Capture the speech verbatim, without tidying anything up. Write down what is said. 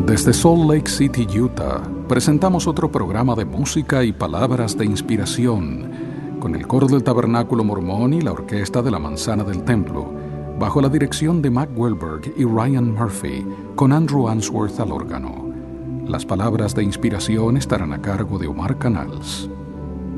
Desde Salt Lake City, Utah, presentamos otro programa de música y palabras de inspiración, con el coro del Tabernáculo Mormón y la orquesta de la Manzana del Templo, bajo la dirección de Mac Welberg y Ryan Murphy, con Andrew Answorth al órgano. Las palabras de inspiración estarán a cargo de Omar Canals.